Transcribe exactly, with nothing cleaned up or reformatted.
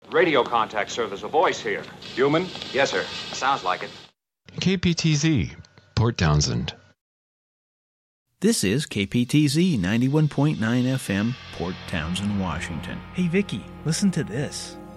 Radio contact, sir. There's a voice here. Human? Yes, sir. Sounds like it. K P T Z, Port Townsend. This is K P T Z ninety-one point nine F M, Port Townsend, Washington. Hey, Vicky, listen to this.